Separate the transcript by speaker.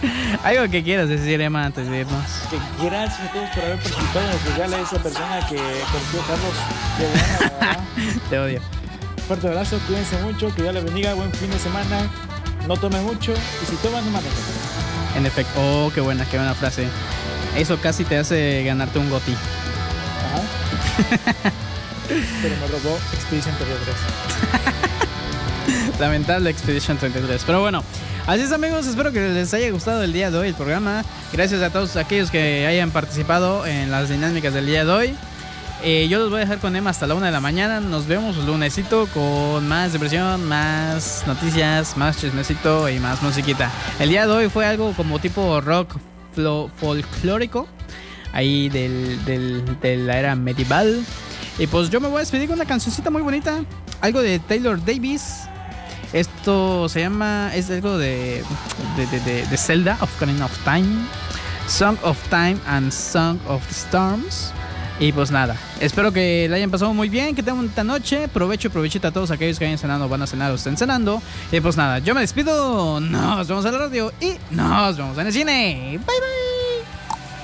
Speaker 1: Algo que quieras decir, Emma, antes de irnos.
Speaker 2: Que gracias a todos por haber participado en el regalo a esa persona que conoció a Carlos. Qué buena, la verdad.
Speaker 1: Te odio.
Speaker 2: Fuerte abrazo, cuídense mucho, que Dios les bendiga, buen fin de semana. No tomen mucho y si toman, no manejen.
Speaker 1: En efecto. Oh, qué buena frase. Eso casi te hace ganarte un goti.
Speaker 2: Ajá. Pero me robó Expedition 33.
Speaker 1: Lamentable Expedition 33. Pero bueno, así es, amigos. Espero que les haya gustado el día de hoy el programa. Gracias a todos aquellos que hayan participado en las dinámicas del día de hoy. Yo los voy a dejar con Emma hasta la 1 de la mañana. Nos vemos el lunesito con más diversión, más noticias, más chismecito y más musiquita. El día de hoy fue algo como tipo rock folclórico, ahí de la era medieval. Y pues yo me voy a despedir con una cancioncita muy bonita, algo de Taylor Davis. Esto se llama, es algo de Zelda, Ocarina of Time, Song of Time and Song of the Storms. Y pues nada, espero que la hayan pasado muy bien, que tengan esta noche. Provechito a todos aquellos que hayan cenado, van a cenar o estén cenando. Y pues nada, yo me despido, nos vemos en la radio y nos vemos en el cine. Bye bye.